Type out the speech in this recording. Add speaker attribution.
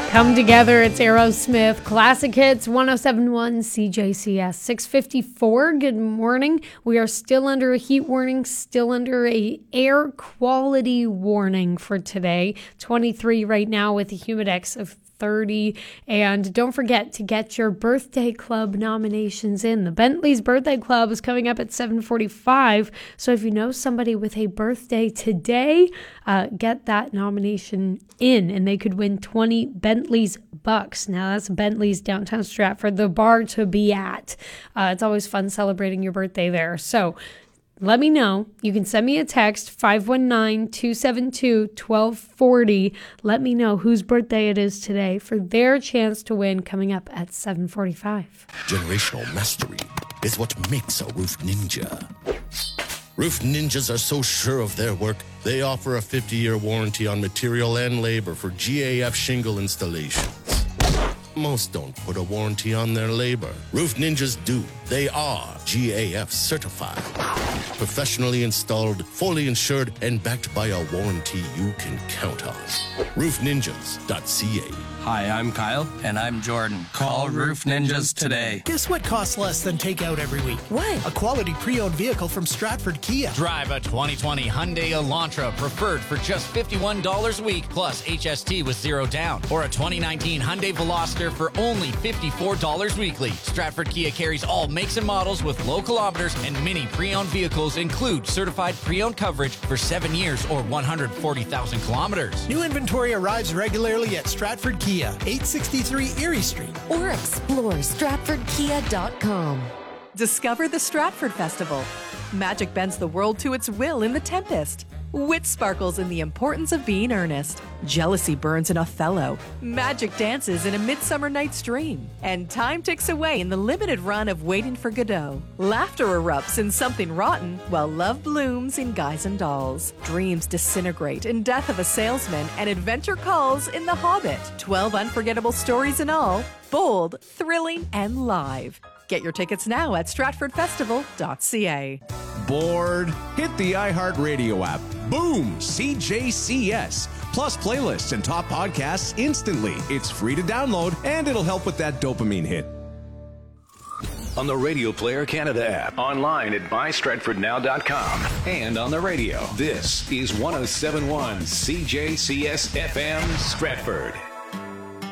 Speaker 1: Come Together, it's Aerosmith. Classic Hits, 107.1 CJCS. 6:54, good morning. We are still under a heat warning, still under a air quality warning for today. 23 right now with a humidex of 30. And don't forget to get your birthday club nominations in. The Bentley's Birthday Club is coming up at 7:45. So if you know somebody with a birthday today, get that nomination in and they could win 20 Bentley's bucks. Now that's Bentley's downtown Stratford, the bar to be at. It's always fun celebrating your birthday there. So let me know. You can send me a text, 519-272-1240. Let me know whose birthday it is today for their chance to win coming up at 7:45.
Speaker 2: Generational mastery is what makes a roof ninja. Roof ninjas are so sure of their work, they offer a 50-year warranty on material and labor for GAF shingle installations. Most don't put a warranty on their labor. Roof ninjas do. They are GAF certified. Professionally installed, fully insured, and backed by a warranty you can count on. RoofNinjas.ca.
Speaker 3: Hi, I'm Kyle.
Speaker 4: And I'm Jordan.
Speaker 3: Call Roof Ninjas today.
Speaker 5: Guess what costs less than takeout every week?
Speaker 4: What?
Speaker 5: A quality pre-owned vehicle from Stratford Kia.
Speaker 6: Drive a 2020 Hyundai Elantra Preferred for just $51 a week plus HST with zero down. Or a 2019 Hyundai Veloster for only $54 weekly. Stratford Kia carries all makes and models with low kilometers, and many pre-owned vehicles include certified pre-owned coverage for 7 years or 140,000 kilometers.
Speaker 5: New inventory arrives regularly at Stratford Kia, 863 Erie Street.
Speaker 7: Or explore StratfordKia.com.
Speaker 8: Discover the Stratford Festival. Magic bends the world to its will in The Tempest. Wit sparkles in the importance of being earnest. Jealousy burns in Othello. Magic dances in A Midsummer Night's Dream. And time ticks away in the limited run of Waiting for Godot. Laughter erupts in Something Rotten, while love blooms in Guys and Dolls. Dreams disintegrate in Death of a Salesman, and adventure calls in The Hobbit. 12 unforgettable stories in all, bold, thrilling, and live. Get your tickets now at stratfordfestival.ca.
Speaker 9: Bored? Hit the iHeartRadio app. Boom! CJCS. Plus playlists and top podcasts instantly. It's free to download, and it'll help with that dopamine hit.
Speaker 10: On the Radio Player Canada app, online at mystratfordnow.com, and on the radio. This is 107.1 CJCS FM Stratford.